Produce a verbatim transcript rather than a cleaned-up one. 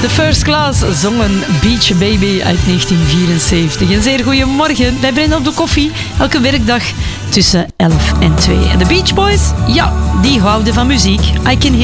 The First Class zongen Beach Baby uit negentien vierenzeventig. Een zeer goede morgen bij Brenda op de koffie. Elke werkdag tussen elf en twee. En de Beach Boys, ja, die houden van muziek. I Can Hear